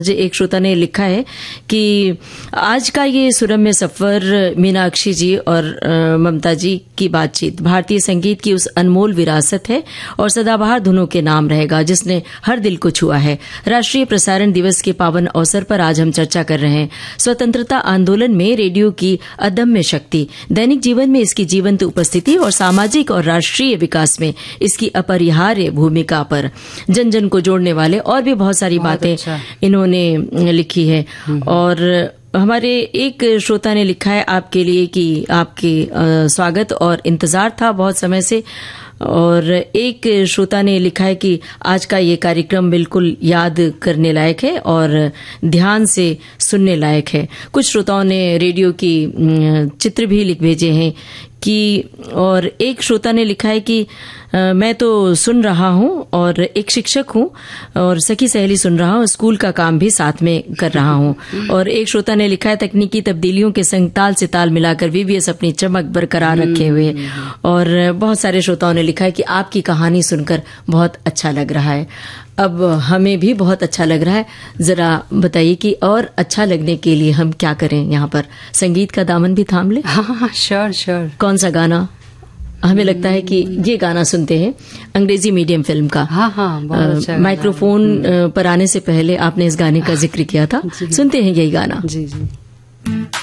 एक श्रोता ने लिखा है कि आज का ये सुरम्य सफर मीनाक्षी जी और ममता जी की बातचीत भारतीय संगीत की उस अनमोल विरासत है और सदाबहार धुनों के नाम रहेगा जिसने हर दिल को छुआ है। राष्ट्रीय प्रसारण दिवस के पावन अवसर पर आज हम चर्चा कर रहे हैं स्वतंत्रता आंदोलन में रेडियो की अदम्य शक्ति, दैनिक जीवन में इसकी जीवंत उपस्थिति और सामाजिक और राष्ट्रीय विकास में इसकी अपरिहार्य भूमिका पर जन जन को जोड़ने वाले और भी बहुत सारी बातें इन्होंने लिखी है। और हमारे एक श्रोता ने लिखा है आपके लिए कि आपके स्वागत और इंतजार था बहुत समय से। और एक श्रोता ने लिखा है कि आज का ये कार्यक्रम बिल्कुल याद करने लायक है और ध्यान से सुनने लायक है। कुछ श्रोताओं ने रेडियो की चित्र भी लिख भेजे हैं कि, और एक श्रोता ने लिखा है कि मैं तो सुन रहा हूं और एक शिक्षक हूं और सखी सहेली सुन रहा हूं, स्कूल का काम भी साथ में कर रहा हूं। और एक श्रोता ने लिखा है तकनीकी तब्दीलियों के संग ताल से ताल मिलाकर VVS अपनी चमक बरकरार रखे हुए। और बहुत सारे श्रोताओं ने लिखा है कि आपकी कहानी सुनकर बहुत अच्छा लग रहा है। अब हमें भी बहुत अच्छा लग रहा है। जरा बताइए कि और अच्छा लगने के लिए हम क्या करें? यहाँ पर संगीत का दामन भी थाम ले। हाँ, श्योर। कौन सा गाना? हमें लगता है कि ये गाना सुनते हैं, अंग्रेजी मीडियम फिल्म का। हाँ, बहुत अच्छा माइक्रोफोन पर आने से पहले आपने इस गाने का जिक्र किया था। सुनते हैं यही गाना। जी।